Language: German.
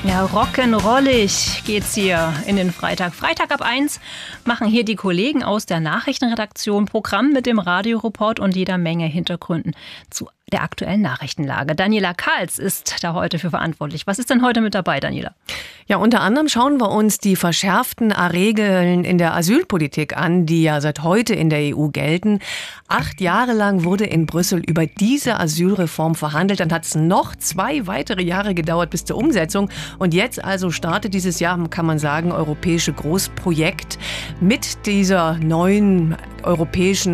Ja, rock'n'rollig geht's hier in den Freitag. Freitag ab 1 machen hier die Kollegen aus der Nachrichtenredaktion Programm mit dem Radioreport und jeder Menge Hintergründen zu der aktuellen Nachrichtenlage. Daniela Karls ist da heute für verantwortlich. Was ist denn heute mit dabei, Daniela? Ja, unter anderem schauen wir uns die verschärften Regeln in der Asylpolitik an, die ja seit heute in der EU gelten. 8 Jahre lang wurde in Brüssel über diese Asylreform verhandelt. Dann hat es noch 2 weitere Jahre gedauert bis zur Umsetzung. Und jetzt also startet dieses Jahr, kann man sagen, europäische Großprojekt mit dieser neuen europäischen